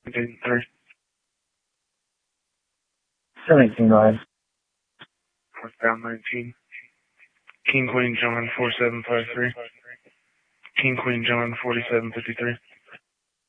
3. 17 live. Northbound 19. King Queen John 4753. King Queen John 4753.